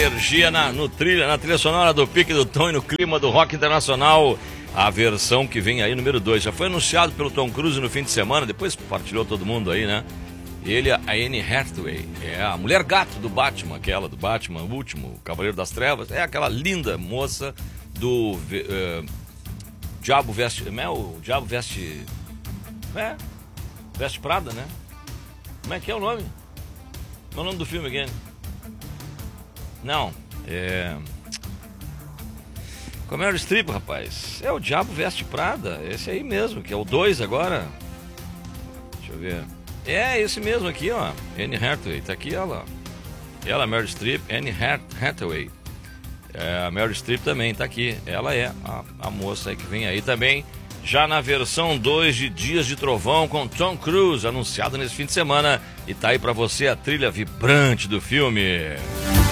energia na trilha sonora do Pique do Tom e no clima do rock internacional. A versão que vem aí, número 2. Já foi anunciado pelo Tom Cruise no fim de semana, depois compartilhou todo mundo aí, né? Ele, a Anne Hathaway, é a mulher gato do Batman, aquela do Batman, o último, Cavaleiro das Trevas. É aquela linda moça do Diabo Veste... Não é o Diabo Veste... Veste Prada, né? Como é que é o nome? Qual é o nome do filme aqui? Não, com a Meryl Streep, rapaz. É o Diabo Veste Prada. Esse aí mesmo, que é o 2 agora. Deixa eu ver. É esse mesmo aqui, ó. Anne Hathaway, tá aqui ela. Ela, Meryl Streep, Anne Hathaway. A Meryl Streep também tá aqui. Ela é a moça aí que vem aí também. Já na versão 2 de Dias de Trovão com Tom Cruise, anunciado nesse fim de semana. E tá aí pra você a trilha vibrante do filme.